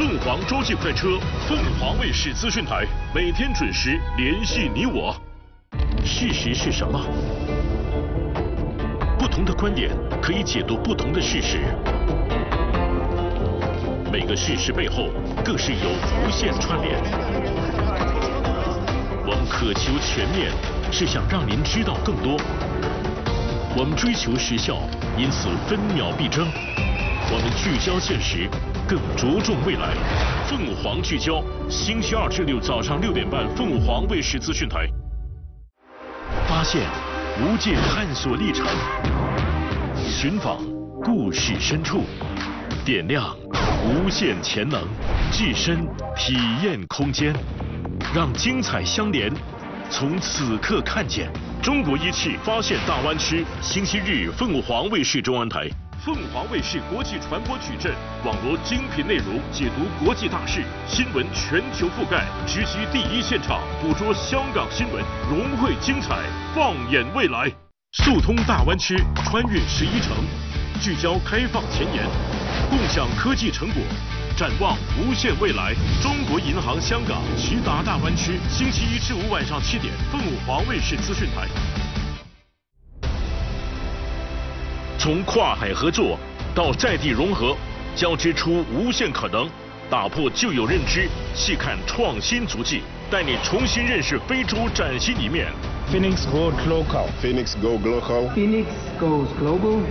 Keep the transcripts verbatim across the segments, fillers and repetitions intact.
凤凰洲际快车，凤凰卫视资讯台，每天准时联系你我。事实是什么？不同的观点可以解读不同的事实，每个事实背后更是有无限串联。我们渴求全面，是想让您知道更多。我们追求时效，因此分秒必争。我们聚焦现实，更着重未来。凤凰聚焦，星期二至六早上六点半，凤凰卫视资讯台。发现无界探索历程，寻访故事深处，点亮无限潜能，置身体验空间，让精彩相连。从此刻看见中国仪器发现大湾区，星期日凤凰卫视中安台。凤凰卫视国际传播矩阵，网罗精品内容，解读国际大事，新闻全球覆盖，直击第一现场，捕捉香港新闻，融汇精彩，放眼未来。速通大湾区，穿越十一城，聚焦开放前沿，共享科技成果，展望无限未来。中国银行香港直达大湾区，星期一至五晚上七点，凤凰卫视资讯台。从跨海合作到在地融合，交织出无限可能，打破旧有认知，细看创新足迹，带你重新认识非洲崭新一面。 Phoenix Goes Local. Phoenix Go Global. Phoenix Goes Global.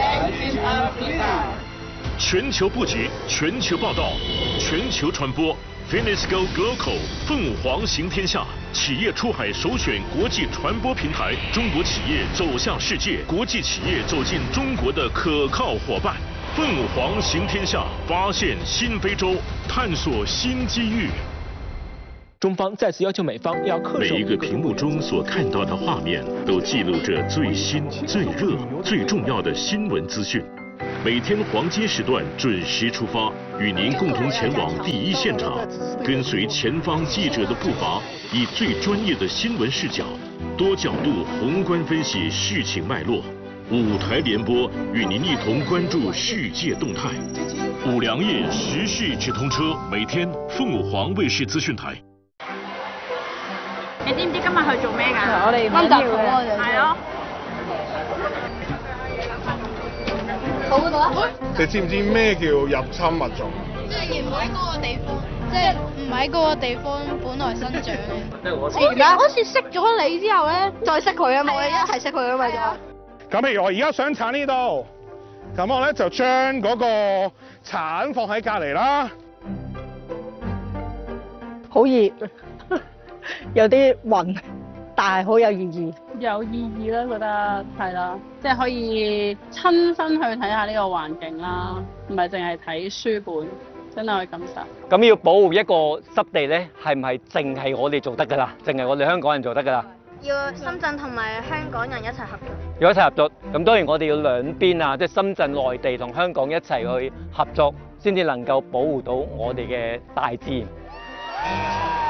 全球布局，全球报道，全球传播。Phoenix Go Global， 凤凰行天下，企业出海首选国际传播平台，中国企业走向世界，国际企业走进中国的可靠伙伴。凤凰行天下，发现新非洲，探索新机遇。 中方再次要求美方要恪守。 每一个屏幕中所看到的画面，都记录着最新、最热、最重要的新闻资讯。每天黄金时段准时出发，与您共同前往第一现场，跟随前方记者的步伐，以最专业的新闻视角，多角度宏观分析事情脉络。五台联播与您一同关注世界动态。五粮液时事直通车，每天凤凰卫視資訊台。 你知唔知今日去做咩㗎？ 我哋温特普啊， 係咯。 好嗰度啊！ 你知唔知咩叫入侵物種？ 即係唔喺嗰個地方，即係唔喺嗰個地方本來生長嘅。我好似識咗你之後咧，再識佢啊嘛，我哋一齊識佢啊嘛就。 咁譬如我而家想鏟呢度，咁我咧就將嗰個鏟放喺隔離啦。 好熱，有啲暈，但係好有意義。 有意義啦，覺得係啦，即係可以親身去睇下呢個環境啦，唔係淨係睇書本，真係去感受。 咁要保護一個濕地咧，係唔係淨係我哋做得㗎啦？淨係我哋香港人做得㗎啦？ 要深圳同埋香港人一齊合作。 如果一齊合作，咁當然我哋要兩邊啊，即係深圳、內地同香港一齊去合作，先至能夠保護到我哋嘅大自然。